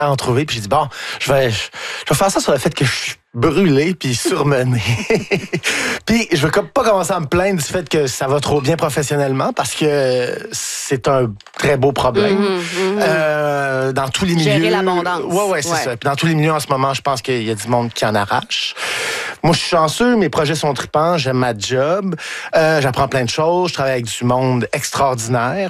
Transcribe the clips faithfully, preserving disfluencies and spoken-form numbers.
en trouver, puis j'ai dit, bon, je vais, je, je vais faire ça sur le fait que je suis brûlé puis surmené. Puis je veux pas commencer à me plaindre du fait que ça va trop bien professionnellement parce que c'est un très beau problème. Mmh, mmh. Euh, dans tous les milieux. Gérer l'abondance. Ouais, ouais, c'est ouais. ça. Puis dans tous les milieux en ce moment, je pense qu'il y a du monde qui en arrache. Moi, je suis chanceux, mes projets sont tripants, j'aime ma job, euh, j'apprends plein de choses, je travaille avec du monde extraordinaire.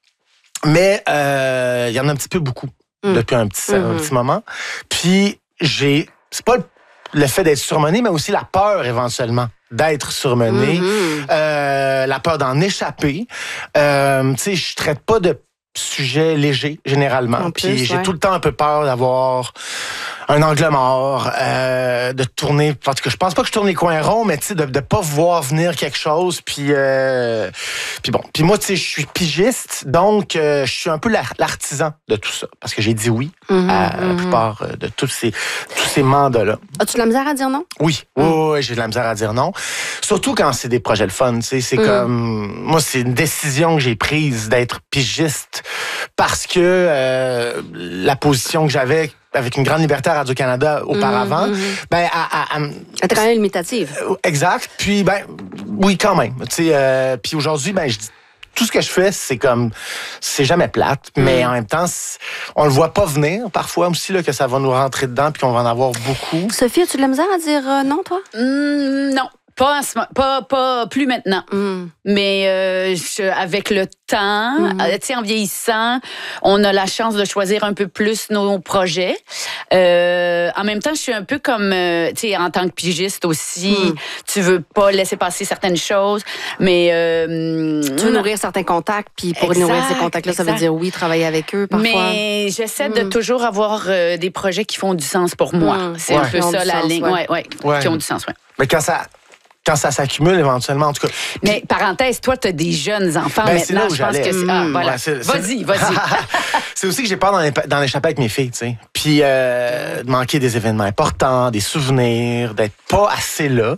Mais euh, il y en a un petit peu beaucoup mmh. depuis un petit, mmh. un petit moment. Puis j'ai, c'est pas le le fait d'être surmené, mais aussi la peur éventuellement d'être surmené, mm-hmm. euh, la peur d'en échapper. Euh, tu sais, je traite pas de sujets légers généralement. Puis j'ai ouais. tout le temps un peu peur d'avoir un angle mort, euh, de tourner. En tout cas, je pense pas que je tourne les coins ronds, mais tu sais, de, de pas voir venir quelque chose. Puis, euh, puis bon. Puis moi, tu sais, je suis pigiste, donc euh, je suis un peu l'artisan de tout ça, parce que j'ai dit oui mm-hmm, à mm-hmm. la plupart de tous ces tous ces mandats-là. As-tu de la misère à dire non? Oui, mm. oui, oui, j'ai de la misère à dire non. Surtout quand c'est des projets de fun. Tu sais, c'est mm. comme moi, c'est une décision que j'ai prise d'être pigiste parce que euh, la position que j'avais avec une grande liberté à Radio-Canada auparavant, mmh, mmh. ben, à, à, à, elle était quand même limitative. Exact. Puis, ben, oui, quand même. Tu sais, euh, puis aujourd'hui, ben, je dis, tout ce que je fais, c'est comme, c'est jamais plate, mmh. mais en même temps, on le voit pas venir parfois aussi, là, que ça va nous rentrer dedans puis qu'on va en avoir beaucoup. Sophie, as-tu de la misère à dire euh, non, toi? Mmh, non. Pas, en ce, pas, pas plus maintenant. Mm. Mais euh, je, avec le temps, mm. euh, tu sais, en vieillissant, on a la chance de choisir un peu plus nos projets. Euh, en même temps, je suis un peu comme, euh, tu sais, en tant que pigiste aussi, mm. tu veux pas laisser passer certaines choses, mais... Euh, tu veux nourrir certains contacts, puis pour exact, nourrir ces contacts-là, exact. Ça veut dire oui, travailler avec eux parfois. Mais j'essaie mm. de toujours avoir euh, des projets qui font du sens pour moi. Mm. C'est ouais. un peu ça, la ligne. Ouais. Ouais, ouais, ouais. Qui ont du sens, oui. Mais quand ça... Quand ça s'accumule éventuellement, en tout cas. Mais parenthèse, toi, tu as des jeunes enfants ben, maintenant. Je pense que c'est. Ah, voilà. Ouais, c'est, vas-y, vas-y. C'est aussi que j'ai peur d'en, d'en échapper avec mes filles, tu sais. Puis euh, de manquer des événements importants, des souvenirs, d'être pas assez là.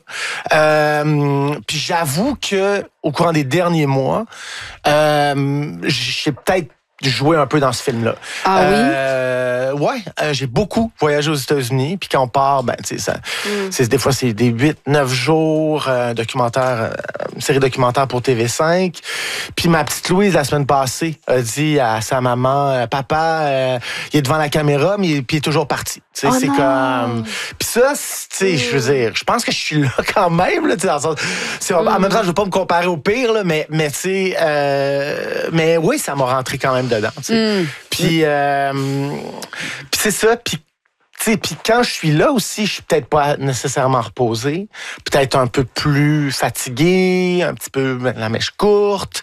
Euh, puis j'avoue que au courant des derniers mois, euh, j'ai peut-être jouer un peu dans ce film-là. Ah euh, oui? Ouais, euh, j'ai beaucoup voyagé aux États-Unis, puis quand on part, ben, tu sais, ça, mm. c'est, des fois, c'est des huit neuf jours, euh, documentaire, euh, une série documentaire pour T V cinq. Puis ma petite Louise, la semaine passée, a dit à sa maman, euh, papa, euh, il est devant la caméra, mais puis il est toujours parti. Tu sais, oh c'est non. comme... Puis ça, tu sais, mm. je veux dire, je pense que je suis là quand même, là, tu sais, dans le sens, c'est, mm. en même temps, je veux pas me comparer au pire, là, mais, mais tu sais, euh, mais oui, ça m'a rentré quand même dedans. Mm. Puis, euh, puis c'est ça. Puis, tu sais, puis quand je suis là aussi, je suis peut-être pas nécessairement reposé, peut-être un peu plus fatigué, un petit peu la mèche courte.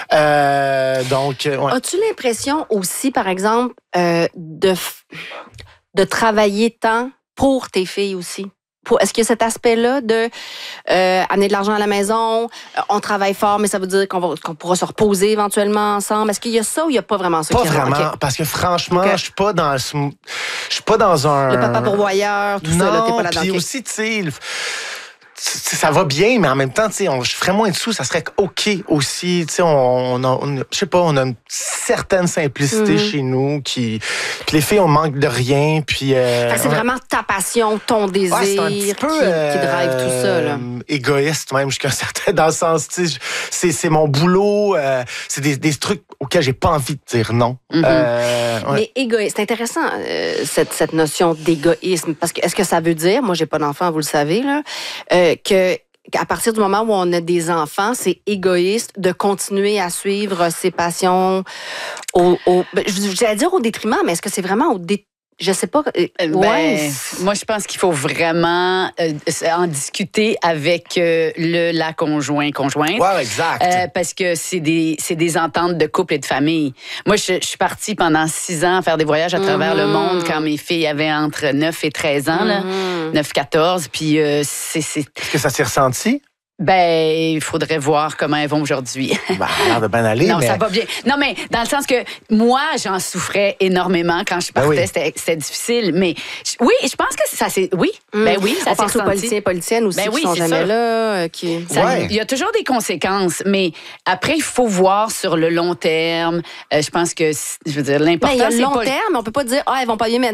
Euh, donc, ouais. As-tu l'impression aussi, par exemple, euh, de de travailler tant pour tes filles aussi? Pour, est-ce qu'il y a cet aspect-là de euh, amener de l'argent à la maison, on travaille fort, mais ça veut dire qu'on, va, qu'on pourra se reposer éventuellement ensemble? Est-ce qu'il y a ça ou il n'y a pas vraiment ça? Pas vraiment, okay. Parce que franchement, okay. je suis pas dans, je suis pas dans un... Le papa pourvoyeur, tout non, ça, là, t'es pas là-dedans. Puis aussi, tu sais... ça va bien, mais en même temps, tu sais, je ferais moins de sous, ça serait OK aussi. Tu sais, on, on, on je sais pas, on a une certaine simplicité mm-hmm. chez nous qui, puis les filles, on manque de rien, puis. Euh, c'est vraiment ta passion, ton désir ouais, un qui, peu, euh, qui drive tout ça là. Égoïste même jusqu'à un certain, dans le sens, tu sais, c'est c'est mon boulot, euh, c'est des, des trucs auxquels j'ai pas envie de dire non. Mm-hmm. Euh, ouais. Mais égoïste, c'est intéressant euh, cette cette notion d'égoïsme, parce que est-ce que ça veut dire, moi j'ai pas d'enfant, vous le savez là. Euh, que à partir du moment où on a des enfants, c'est égoïste de continuer à suivre ses passions au, au j'allais dire au détriment, mais est-ce que c'est vraiment au détriment? Je sais pas. Euh, ben, ouais. Moi, je pense qu'il faut vraiment euh, en discuter avec euh, le la conjoint conjointe. Ouais, exact. Euh, parce que c'est des c'est des ententes de couple et de famille. Moi, je, je suis partie pendant six ans à faire des voyages à travers mm-hmm. le monde quand mes filles avaient entre neuf et treize ans, là, mm-hmm. neuf quatorze. Puis euh, c'est, c'est. Est-ce que ça s'est ressenti? Ben, il faudrait voir comment elles vont aujourd'hui. Ben, ça a l'air de bien aller, non, mais... ça va bien. Non, mais dans le sens que moi, j'en souffrais énormément quand je partais. Ben oui. c'était, c'était difficile. Mais oui, je pense que ça c'est... Oui, mmh. ben oui, ça on s'est pense aux politiciens et politiciennes aussi ben oui, qui sont jamais ça. là. Euh, qui... Ça, ouais. Il y a toujours des conséquences, mais après, il faut voir sur le long terme. Euh, je pense que, je veux dire, l'important, ben, il y a c'est le long pas... terme, on peut pas dire « Ah, elles vont pas bien maintenant ».